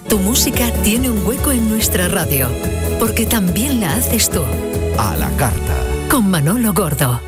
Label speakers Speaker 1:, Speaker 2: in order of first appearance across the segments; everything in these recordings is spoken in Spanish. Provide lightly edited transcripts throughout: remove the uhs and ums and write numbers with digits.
Speaker 1: Tu música tiene un hueco en nuestra radio, porque también la haces tú.
Speaker 2: A la carta.
Speaker 1: Con Manolo Gordo.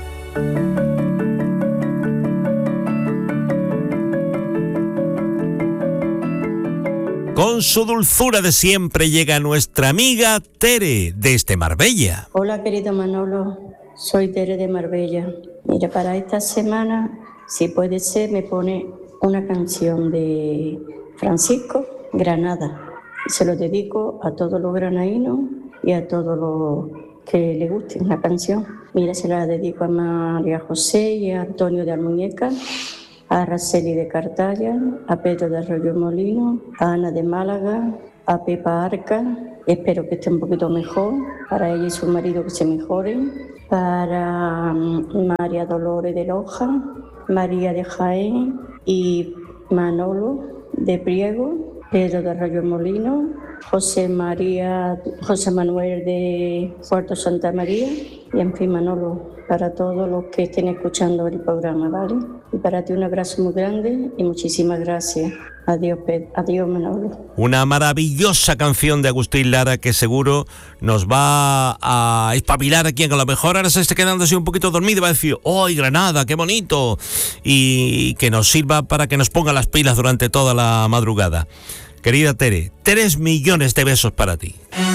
Speaker 3: Con su dulzura de siempre llega nuestra amiga Tere, desde Marbella.
Speaker 4: Hola, querido Manolo, soy Tere de Marbella. Mira, para esta semana, si puede ser, me pone una canción de Francisco, Granada. Se lo dedico a todos los granadinos y a todos los que le guste la canción. Mira, se la dedico a María José y a Antonio de Almuñeca, a Araceli de Cartaya, a Pedro de Arroyo Molino, a Ana de Málaga, a Pepa Arca, espero que esté un poquito mejor, para ella y su marido que se mejoren, para María Dolores de Loja, María de Jaén y Manolo de Priego, Pedro de Arroyo Molino, José Manuel de Puerto Santa María y en fin, Manolo, para todos los que estén escuchando el programa, ¿vale? Y para ti un abrazo muy grande y muchísimas gracias. Adiós, adiós, Manolo.
Speaker 3: Una maravillosa canción de Agustín Lara que seguro nos va a espabilar a quien a lo mejor ahora se esté quedando así un poquito dormido y va a decir, ¡ay, Granada, qué bonito! Y que nos sirva para que nos ponga las pilas durante toda la madrugada. Querida Tere, 3 millones de besos para ti.